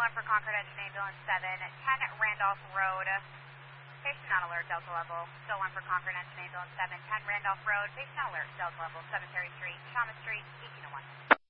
1 for Concord Engine Ambulance 7, 10 Randolph Road. Patient on alert, Delta level. Still 1 for Concord Engine Ambulance 7, 10 Randolph Road. Patient on alert, Delta level. 7th Street, Shaman Street, 1801.